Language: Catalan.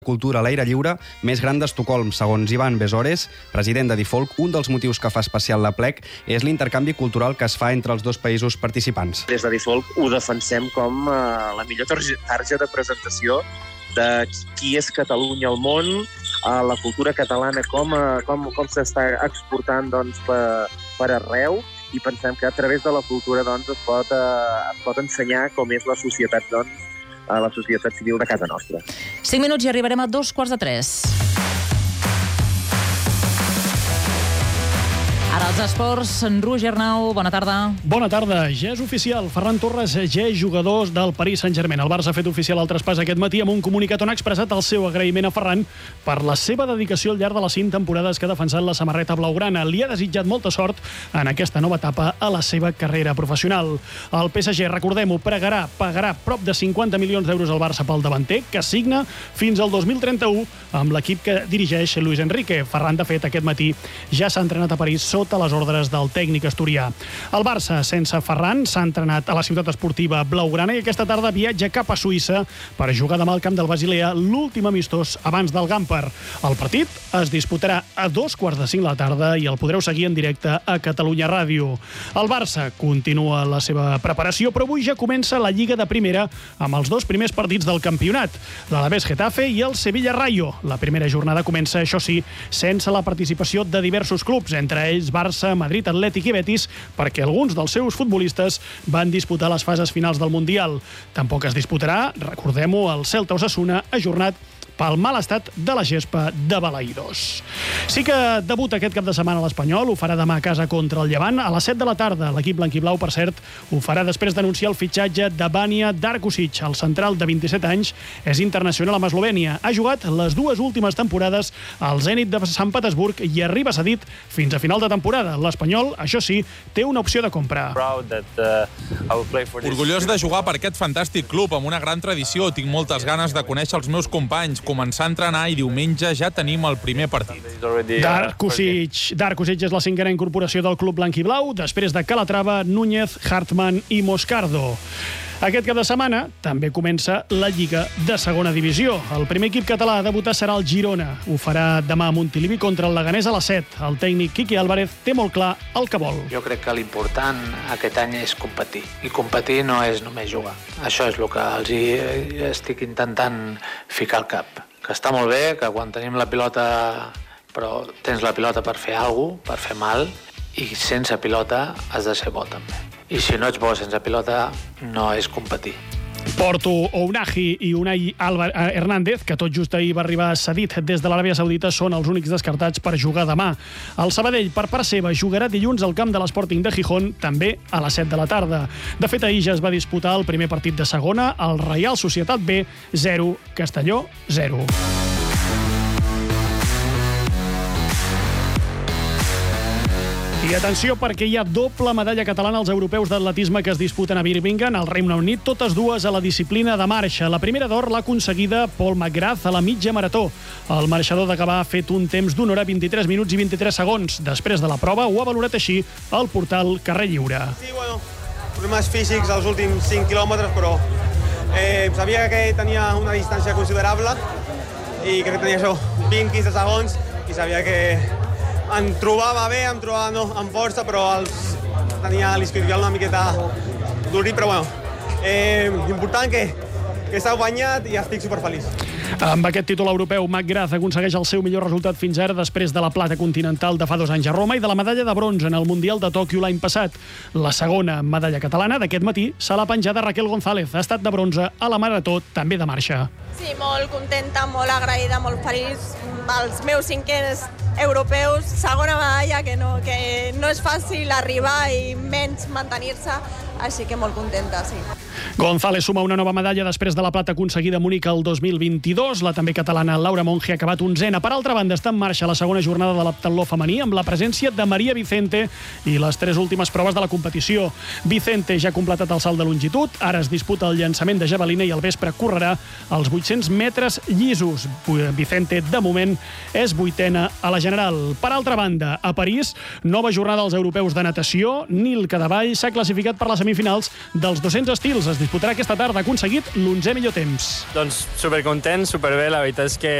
cultura a l'aire lliure més gran d'Estocolm. Segons Ivan Besores, president de Difolc, un dels motius que fa especial l'Aplec és l'intercanvi cultural que es fa entre els dos països participants. Des de Difolc ho defensem com la millor tarja de presentació de qui és Catalunya al món, la cultura catalana, com s'està exportant per arreu, i pensem que a través de la cultura es pot ensenyar com és la societat a la societat civil de casa nostra. 5 minuts i arribarem a 2:45. Ara els esports, en Roger Arnau, bona tarda. Bona tarda. Ja és oficial. Ferran Torres ja és jugador del Paris Saint-Germain. El Barça ha fet oficial el traspàs aquest matí amb un comunicat on ha expressat el seu agraïment a Ferran per la seva dedicació al llarg de les 5 temporades que ha defensat la samarreta blaugrana. Li ha desitjat molta sort en aquesta nova etapa a la seva carrera professional. El PSG, recordem-ho, pagarà prop de 50 milions d'euros al Barça pel davanter, que signa fins al 2031 amb l'equip que dirigeix Luis Enrique. Ferran, de fet, aquest matí ja s'ha entrenat a París sota les ordres del tècnic asturià. El Barça, sense Ferran, s'ha entrenat a la ciutat esportiva blaugrana i aquesta tarda viatja cap a Suïssa per jugar demà al camp del Basilea l'últim amistós abans del Gamper. El partit es disputarà a 2:45 de la tarda i el podreu seguir en directe a Catalunya Ràdio. El Barça continua la seva preparació, però avui ja comença la Lliga de Primera amb els dos primers partits del campionat, l'Alavés Getafe i el Sevilla Rayo. La primera jornada comença, això sí, sense la participació de diversos clubs, entre ells Barça, Madrid, Atlètic i Betis, perquè alguns dels seus futbolistes van disputar les fases finals del Mundial. Tampoc es disputarà, recordem-ho, el Celta Osasuna, ajornat pel mal estat de la gespa de Balaïdos. Sí que debuta aquest cap de setmana a l'Espanyol, ho farà demà a casa contra el Llevant a les 7 de la tarda. L'equip blanquiblau, per cert, ho farà després d'anunciar el fitxatge de Vanja Darkušić. El central de 27 anys és internacional amb Eslovènia. Ha jugat les dues últimes temporades al Zenit de Sant Petersburg i arriba cedit fins a final de temporada. L'Espanyol, això sí, té una opció de compra. Orgullós de jugar per aquest fantàstic club amb una gran tradició. Tinc moltes ganes de conèixer els meus companys, començar a entrenar i diumenge ja tenim el primer partit. Darkušić és la 5a incorporació del club blanquiblau, després de Calatrava, Núñez, Hartmann i Moscardo. Aquest cap de setmana també comença la Lliga de Segona Divisió. El primer equip català a debutar serà el Girona. Ho farà demà a Montilivi contra el Leganés a les 7. El tècnic Quique Álvarez té molt clar el que vol. Jo crec que l'important aquest any és competir. I competir no és només jugar. Això és el que els estic intentant ficar al cap. Que està molt bé, que quan tenim la pilota, però tens la pilota per fer alguna cosa, per fer mal, i sense pilota has de ser bo també. I si no ets bo sense pilota, no és competir. Porto Ounahi i Unai Hernández, que tot just ahir va arribar cedit des de l'Aràbia Saudita, són els únics descartats per jugar demà. El Sabadell, per part seva, jugarà dilluns al camp de l'Sporting de Gijón, també a les 7 de la tarda. De fet, ahir ja es va disputar el primer partit de segona, el Reial Societat B 0, Castelló 0. I atenció, perquè hi ha doble medalla catalana als europeus d'atletisme que es disputen a Birmingham, al Regne Unit, totes dues a la disciplina de marxa. La primera d'or l'ha aconseguida Paul McGrath a la mitja marató. El marxador de Gavà ha fet un temps d'una hora 23 minuts i 23 segons. Després de la prova ho ha valorat així el portal Carrer Lliure. Sí, problemes físics als últims 5 quilòmetres, però sabia que tenia una distància considerable i crec que tenia això, 20-15 segons, i sabia que em trobava bé, em trobava amb força, però tenia l'isquiotibial una miqueta durit, però important que s'ha guanyat i estic superfeliç. Amb aquest títol europeu, McGrath aconsegueix el seu millor resultat fins ara després de la plata continental de fa 2 anys a Roma i de la medalla de bronze en el Mundial de Tòquio l'any passat. La segona medalla catalana d'aquest matí se l'ha penjada Raquel González. Ha estat de bronze a la marató, també de marxa. Sí, molt contenta, molt agraïda, molt feliç. Els meus 5es europeus, segona medalla, que no és fàcil arribar i menys mantenir-se, així que molt contenta, sí. González suma una nova medalla després de la plata aconseguida a Munic el 2022. La també catalana Laura Monge ha acabat 11a. Per altra banda, està en marxa la segona jornada de l'heptatló femení amb la presència de Maria Vicente i les 3 últimes proves de la competició. Vicente ja ha completat el salt de longitud, ara es disputa el llançament de javelina i al vespre correrà els 800 metres llisos. Vicente, de moment, és 8a a la general. Per altra banda, a París, nova jornada als europeus de natació. Nil Cadevall s'ha classificat per les semifinals dels 200 estils. es disputarà aquesta tarda. Ha aconseguit l'11è millor temps. Doncs supercontent, superbé. La veritat és que